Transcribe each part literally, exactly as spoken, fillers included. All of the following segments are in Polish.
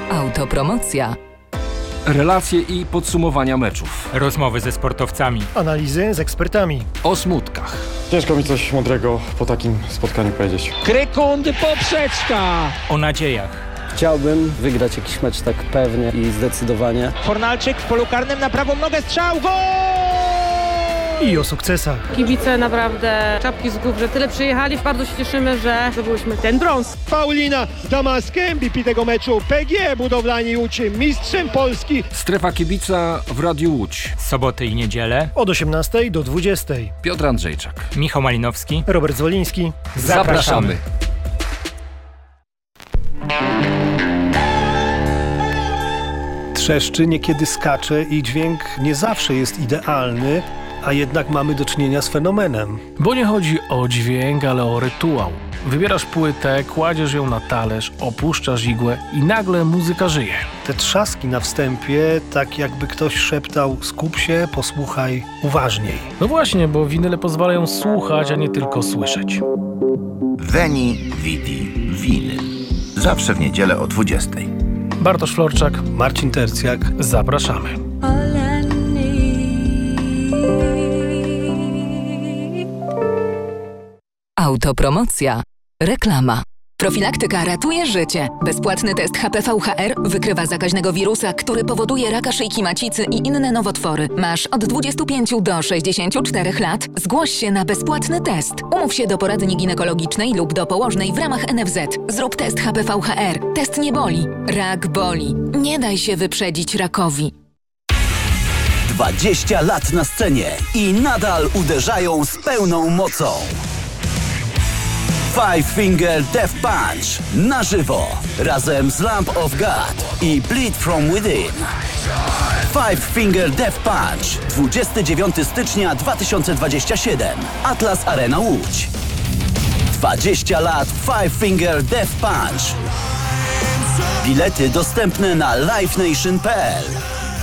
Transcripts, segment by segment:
Autopromocja. Relacje i podsumowania meczów. Rozmowy ze sportowcami. Analizy z ekspertami. O smutkach. Ciężko mi coś mądrego po takim spotkaniu powiedzieć. Krykundy poprzeczka. O nadziejach. Chciałbym wygrać jakiś mecz tak pewnie i zdecydowanie. Fornalczyk w polu karnym na prawą nogę, strzał, gol! I o sukcesach. Kibice naprawdę czapki z głów, że tyle przyjechali. Bardzo się cieszymy, że zdobyliśmy ten brąz. Paulina Damaska, M V P tego meczu. P G Budowlani Łódź, mistrzem Polski. Strefa kibica w Radiu Łódź. Soboty i niedzielę. Od osiemnastej do dwudziestej. Piotr Andrzejczak. Michał Malinowski. Robert Zwoliński. Zapraszamy. Trzeszczy, niekiedy skacze i dźwięk nie zawsze jest idealny, a jednak mamy do czynienia z fenomenem. Bo nie chodzi o dźwięk, ale o rytuał. Wybierasz płytę, kładziesz ją na talerz, opuszczasz igłę i nagle muzyka żyje. Te trzaski na wstępie, tak jakby ktoś szeptał: skup się, posłuchaj uważniej. No właśnie, bo winyle pozwalają słuchać, a nie tylko słyszeć. Veni, Vidi, Winyl. Zawsze w niedzielę o dwudziestej. Bartosz Florczak, Marcin Tercjak. Zapraszamy. Autopromocja. Reklama. Profilaktyka ratuje życie. Bezpłatny test H P V H R wykrywa zakaźnego wirusa, który powoduje raka szyjki macicy i inne nowotwory. Masz od dwudziestu pięciu do sześćdziesięciu czterech lat. Zgłoś się na bezpłatny test. Umów się do poradni ginekologicznej lub do położnej w ramach N F Z. Zrób test H P V H R. Test nie boli. Rak boli. Nie daj się wyprzedzić rakowi. dwadzieścia lat na scenie i nadal uderzają z pełną mocą. Five Finger Death Punch na żywo razem z Lamb of God i Bleed From Within. Five Finger Death Punch dwudziestego dziewiątego stycznia dwa tysiące dwudziestego siódmego. Atlas Arena Łódź. dwadzieścia lat Five Finger Death Punch. Bilety dostępne na live nation kropka p l.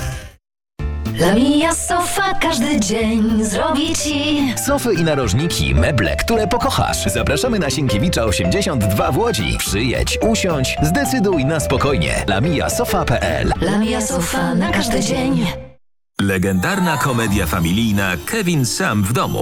Lamia Sofa każdy dzień zrobi ci sofy i narożniki, meble, które pokochasz. Zapraszamy na Sienkiewicza osiemdziesiąt dwa w Łodzi. Przyjedź, usiądź, zdecyduj na spokojnie. lamia sofa kropka p l. Lamia Sofa na każdy dzień. Legendarna komedia familijna Kevin sam w domu.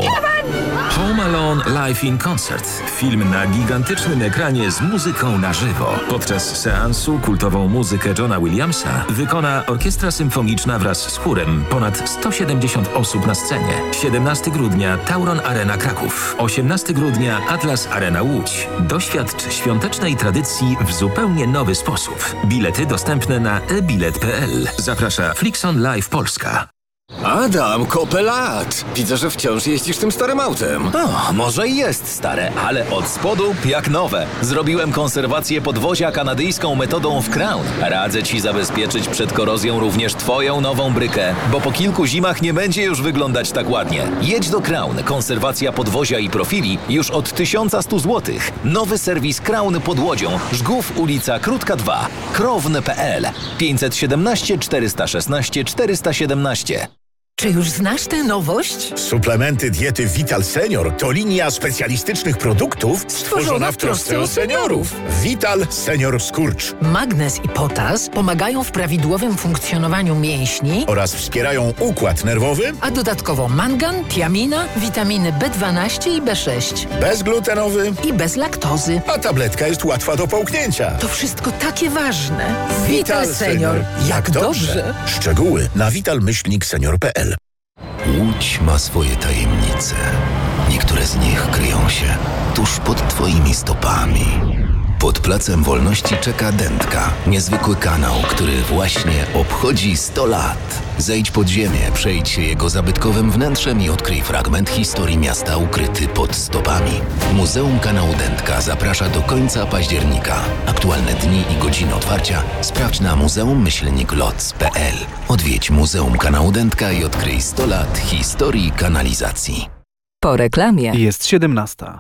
Home Alone Live in Concert. Film na gigantycznym ekranie z muzyką na żywo. Podczas seansu kultową muzykę Johna Williamsa wykona orkiestra symfoniczna wraz z chórem. Ponad sto siedemdziesiąt osób na scenie. siedemnastego grudnia Tauron Arena Kraków. osiemnastego grudnia Atlas Arena Łódź. Doświadcz świątecznej tradycji w zupełnie nowy sposób. Bilety dostępne na e bilet kropka p l. Zaprasza Flixon Live Polska. Adam, kopę lat! Widzę, że wciąż jeździsz tym starym autem. O, może i jest stare, ale od spodu jak nowe. Zrobiłem konserwację podwozia kanadyjską metodą w Crown. Radzę ci zabezpieczyć przed korozją również twoją nową brykę, bo po kilku zimach nie będzie już wyglądać tak ładnie. Jedź do Crown. Konserwacja podwozia i profili już od tysiąc sto złotych. Nowy serwis Crown pod Łodzią. Żgów, ulica Krótka dwa. krowne kropka p l. pięćset siedemnaście czterysta szesnaście czterysta siedemnaście. Czy już znasz tę nowość? Suplementy diety Vital Senior to linia specjalistycznych produktów stworzona w trosce o seniorów. Vital Senior Skurcz. Magnez i potas pomagają w prawidłowym funkcjonowaniu mięśni oraz wspierają układ nerwowy, a dodatkowo mangan, tiamina, witaminy B dwanaście i B sześć. Bezglutenowy i bez laktozy. A tabletka jest łatwa do połknięcia. To wszystko takie ważne. Vital, Vital Senior. Jak dobrze. dobrze. Szczegóły na vital myślnik senior kropka p l. Łódź ma swoje tajemnice. Niektóre z nich kryją się tuż pod twoimi stopami. Pod Placem Wolności czeka Dętka. Niezwykły kanał, który właśnie obchodzi sto lat. Zejdź pod ziemię, przejdź się jego zabytkowym wnętrzem i odkryj fragment historii miasta ukryty pod stopami. Muzeum Kanału Dętka zaprasza do końca października. Aktualne dni i godziny otwarcia sprawdź na muzeum myślnik loc kropka p l. Odwiedź Muzeum Kanału Dętka i odkryj sto lat historii kanalizacji. Po reklamie jest siedemnasta.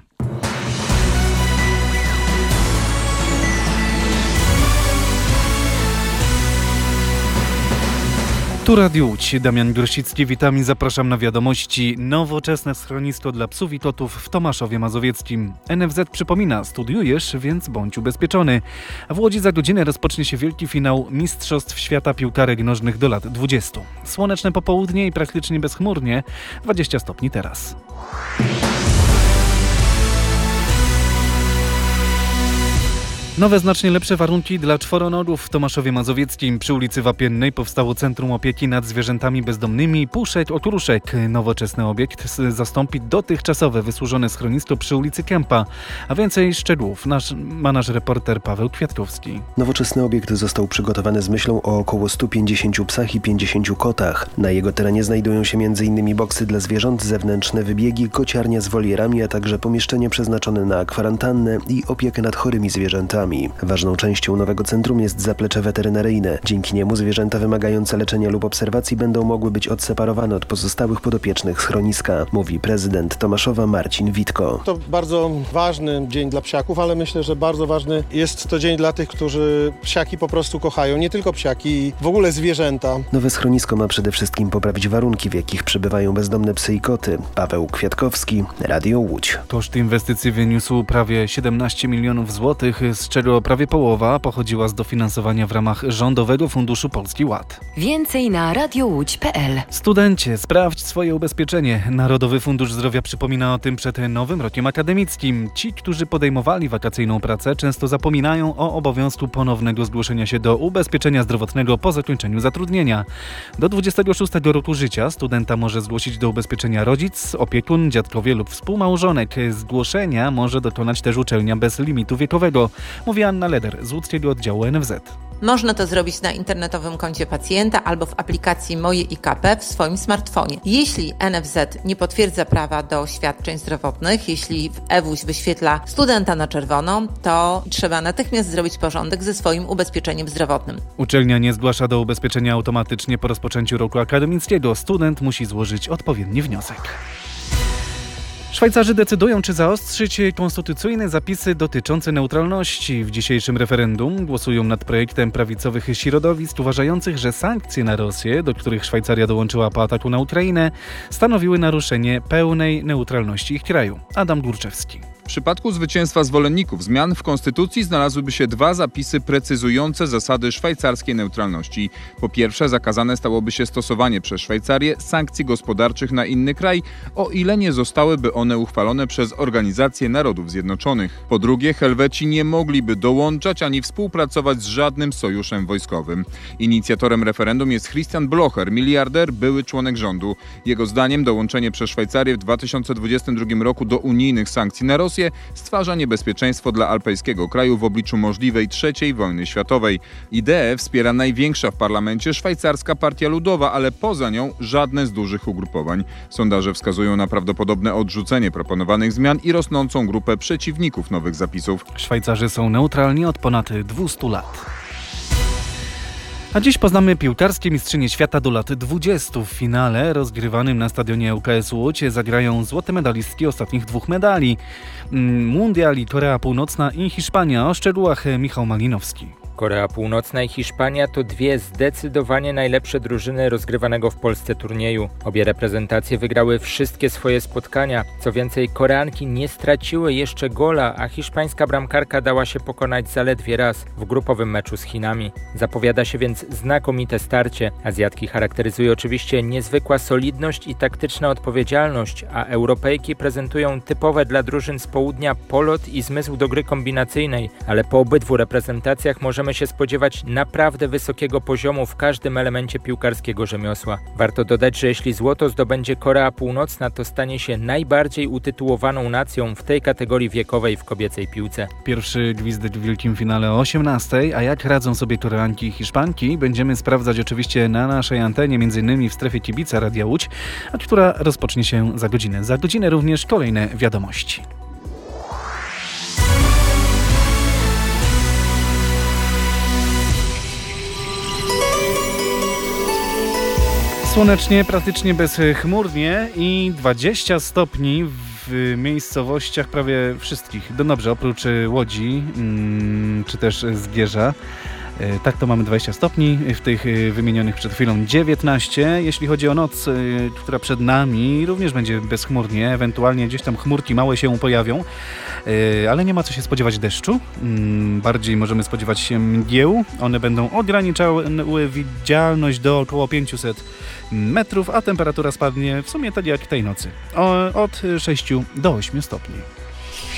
Tu Radio Łódź, Damian Grosicki, witam i zapraszam na wiadomości. Nowoczesne schronisko dla psów i kotów w Tomaszowie Mazowieckim. N F Z przypomina, studiujesz, więc bądź ubezpieczony. A w Łodzi za godzinę rozpocznie się wielki finał Mistrzostw Świata Piłkarek Nożnych do lat dwudziestu. Słoneczne popołudnie i praktycznie bezchmurnie, dwadzieścia stopni teraz. Nowe, znacznie lepsze warunki dla czworonogów w Tomaszowie Mazowieckim. Przy ulicy Wapiennej powstało Centrum Opieki nad Zwierzętami Bezdomnymi Puszek Okruszek. Nowoczesny obiekt zastąpi dotychczasowe wysłużone schronisko przy ulicy Kępa. A więcej szczegółów nasz, ma nasz reporter Paweł Kwiatkowski. Nowoczesny obiekt został przygotowany z myślą o około stu pięćdziesięciu psach i pięćdziesięciu kotach. Na jego terenie znajdują się między innymi boksy dla zwierząt, zewnętrzne wybiegi, kociarnia z wolierami, a także pomieszczenie przeznaczone na kwarantannę i opiekę nad chorymi zwierzętami. Ważną częścią nowego centrum jest zaplecze weterynaryjne. Dzięki niemu zwierzęta wymagające leczenia lub obserwacji będą mogły być odseparowane od pozostałych podopiecznych schroniska, mówi prezydent Tomaszowa Marcin Witko. To bardzo ważny dzień dla psiaków, ale myślę, że bardzo ważny jest to dzień dla tych, którzy psiaki po prostu kochają. Nie tylko psiaki, w ogóle zwierzęta. Nowe schronisko ma przede wszystkim poprawić warunki, w jakich przebywają bezdomne psy i koty. Paweł Kwiatkowski, Radio Łódź. Koszt inwestycji wyniósł prawie siedemnaście milionów złotych, z czego prawie połowa pochodziła z dofinansowania w ramach Rządowego Funduszu Polski Ład. Więcej na radiowódź kropka p l. Studencie, sprawdź swoje ubezpieczenie. Narodowy Fundusz Zdrowia przypomina o tym przed nowym rokiem akademickim. Ci, którzy podejmowali wakacyjną pracę, często zapominają o obowiązku ponownego zgłoszenia się do ubezpieczenia zdrowotnego po zakończeniu zatrudnienia. Do dwudziestego szóstego roku życia studenta może zgłosić do ubezpieczenia rodzic, opiekun, dziadkowie lub współmałżonek. Zgłoszenia może dokonać też uczelnia bez limitu wiekowego, mówi Anna Leder z łódzkiego oddziału N F Z. Można to zrobić na internetowym koncie pacjenta albo w aplikacji Moje I K P w swoim smartfonie. Jeśli N F Z nie potwierdza prawa do świadczeń zdrowotnych, jeśli E W U S wyświetla studenta na czerwono, to trzeba natychmiast zrobić porządek ze swoim ubezpieczeniem zdrowotnym. Uczelnia nie zgłasza do ubezpieczenia automatycznie po rozpoczęciu roku akademickiego. Student musi złożyć odpowiedni wniosek. Szwajcarzy decydują, czy zaostrzyć konstytucyjne zapisy dotyczące neutralności. W dzisiejszym referendum głosują nad projektem prawicowych środowisk uważających, że sankcje na Rosję, do których Szwajcaria dołączyła po ataku na Ukrainę, stanowiły naruszenie pełnej neutralności ich kraju. Adam Górczewski. W przypadku zwycięstwa zwolenników zmian w konstytucji znalazłyby się dwa zapisy precyzujące zasady szwajcarskiej neutralności. Po pierwsze, zakazane stałoby się stosowanie przez Szwajcarię sankcji gospodarczych na inny kraj, o ile nie zostałyby one uchwalone przez Organizację Narodów Zjednoczonych. Po drugie, Helweci nie mogliby dołączać ani współpracować z żadnym sojuszem wojskowym. Inicjatorem referendum jest Christian Blocher, miliarder, były członek rządu. Jego zdaniem dołączenie przez Szwajcarię w dwa tysiące dwudziestym drugim roku do unijnych sankcji na Rosję stwarza niebezpieczeństwo dla alpejskiego kraju w obliczu możliwej trzeciej wojny światowej. Ideę wspiera największa w parlamencie szwajcarska Partia Ludowa, ale poza nią żadne z dużych ugrupowań. Sondaże wskazują na prawdopodobne odrzucenie proponowanych zmian i rosnącą grupę przeciwników nowych zapisów. Szwajcarzy są neutralni od ponad dwustu lat. A dziś poznamy piłkarskie mistrzynie świata do lat dwudziestu. W finale rozgrywanym na stadionie U K S Łódź zagrają złote medalistki ostatnich dwóch medali. Mundiali Korea Północna i Hiszpania. O szczegółach Michał Malinowski. Korea Północna i Hiszpania to dwie zdecydowanie najlepsze drużyny rozgrywanego w Polsce turnieju. Obie reprezentacje wygrały wszystkie swoje spotkania. Co więcej, Koreanki nie straciły jeszcze gola, a hiszpańska bramkarka dała się pokonać zaledwie raz w grupowym meczu z Chinami. Zapowiada się więc znakomite starcie. Azjatki charakteryzuje oczywiście niezwykła solidność i taktyczna odpowiedzialność, a Europejki prezentują typowe dla drużyn z południa polot i zmysł do gry kombinacyjnej, ale po obydwu reprezentacjach możemy się spodziewać naprawdę wysokiego poziomu w każdym elemencie piłkarskiego rzemiosła. Warto dodać, że jeśli złoto zdobędzie Korea Północna, to stanie się najbardziej utytułowaną nacją w tej kategorii wiekowej w kobiecej piłce. Pierwszy gwizdek w wielkim finale o osiemnastej, a jak radzą sobie Koreanki i Hiszpanki, będziemy sprawdzać oczywiście na naszej antenie, między innymi w strefie kibica Radia Łódź, która rozpocznie się za godzinę. Za godzinę również kolejne wiadomości. Słonecznie, praktycznie bezchmurnie i dwadzieścia stopni w miejscowościach prawie wszystkich. No dobrze, oprócz Łodzi, czy też Zgierza. Tak to mamy dwadzieścia stopni, w tych wymienionych przed chwilą dziewiętnaście. Jeśli chodzi o noc, która przed nami, również będzie bezchmurnie, ewentualnie gdzieś tam chmurki małe się pojawią, ale nie ma co się spodziewać deszczu. Bardziej możemy spodziewać się mgieł. One będą ograniczały widzialność do około pięćset metrów, a temperatura spadnie w sumie tak jak tej nocy, od sześciu do ośmiu stopni.